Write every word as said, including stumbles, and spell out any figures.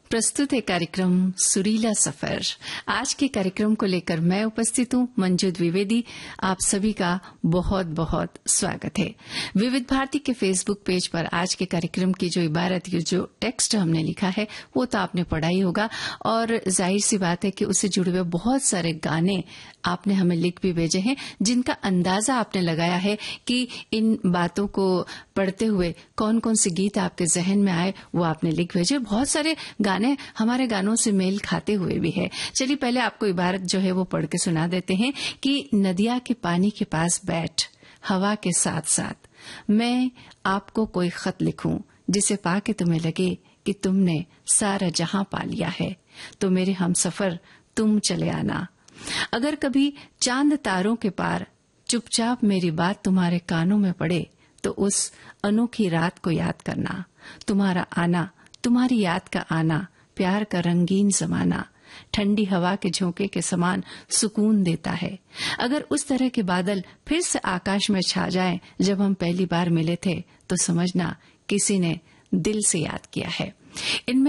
प्रस्तुत है कार्यक्रम सुरीला सफर। आज के कार्यक्रम को लेकर मैं उपस्थित हूं मंजू द्विवेदी। आप सभी का बहुत बहुत स्वागत है। विविध भारती के फेसबुक पेज पर आज के कार्यक्रम की जो इबारत, ये जो टेक्स्ट हमने लिखा है वो तो आपने पढ़ा ही होगा, और जाहिर सी बात है कि उससे जुड़े हुए बहुत सारे गाने आपने हमें लिख भी भेजे हैं, जिनका अंदाजा आपने लगाया है कि इन बातों को पढ़ते हुए कौन कौन से गीत आपके जहन में आए, वो आपने लिख भेजे। बहुत सारे गाने हमारे गानों से मेल खाते हुए भी है। चलिए पहले आपको इबारत जो है वो पढ़ के सुना देते हैं कि नदिया के पानी के पास बैठ, हवा के साथ साथ मैं आपको कोई खत लिखूं जिसे पाके तुम्हें लगे कि तुमने सारा जहां पा लिया है, तो मेरे हमसफर तुम चले आना। अगर कभी चांद तारों के पार चुपचाप मेरी बात तुम्हारे कानों में पड़े, तो उस अनोखी रात को याद करना। तुम्हारा आना, तुम्हारी याद का आना, प्यार का रंगीन जमाना ठंडी हवा के झोंके के समान सुकून देता है। अगर उस तरह के बादल फिर से आकाश में छा जाएं जब हम पहली बार मिले थे, तो समझना किसी ने दिल से याद किया है। इनमें